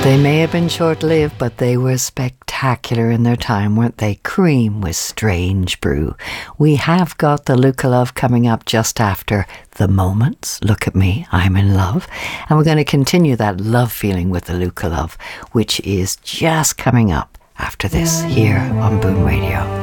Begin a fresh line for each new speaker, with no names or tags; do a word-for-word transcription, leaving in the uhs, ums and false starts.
They may have been short-lived, but they were spectacular in their time, weren't they? Cream with Strange Brew. We have got the Luca Love coming up just after The Moments. Look at me, I'm in love. And we're going to continue that love feeling with the Luca Love, which is just coming up after this here on Boom Radio.